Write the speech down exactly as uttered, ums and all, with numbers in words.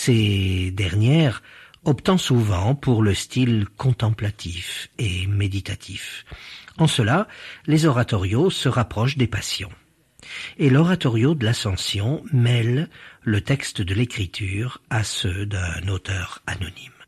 Ces dernières optant souvent pour le style contemplatif et méditatif. En cela, les oratorios se rapprochent des passions. Et l'oratorio de l'Ascension mêle le texte de l'Écriture à ceux d'un auteur anonyme.